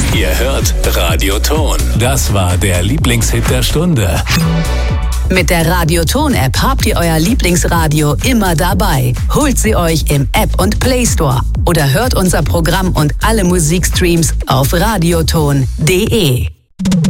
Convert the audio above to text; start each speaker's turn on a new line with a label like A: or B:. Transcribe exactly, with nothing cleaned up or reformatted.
A: Ihr hört Radioton. Das war der Lieblingshit der Stunde.
B: Mit der Radioton-App habt ihr euer Lieblingsradio immer dabei. Holt sie euch im App- und Play Store oder hört unser Programm und alle Musikstreams auf radioton punkt de.